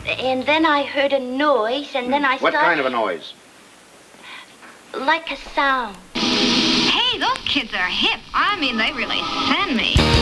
And then I heard a noise, and then I What kind of a noise? Like a sound. Hey, those kids are hip. I mean, they really send me.